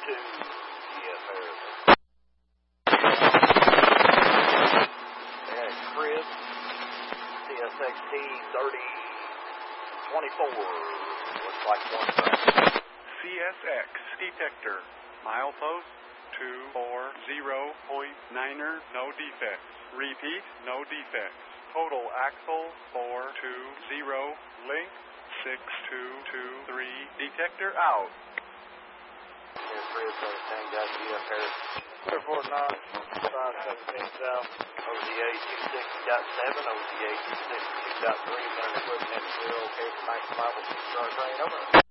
GF and Chris, CSXT 3024. Looks like one track. CSX detector, milepost 240.9er, no defects. Repeat, no defects. Total axle 420, link 6223, detector out. Here's Chris, understand, got GF Harris. Airport 9, 517 South. ODA 260.7, ODA 262.3, 100 foot net 0, okay for 19 miles, start train over.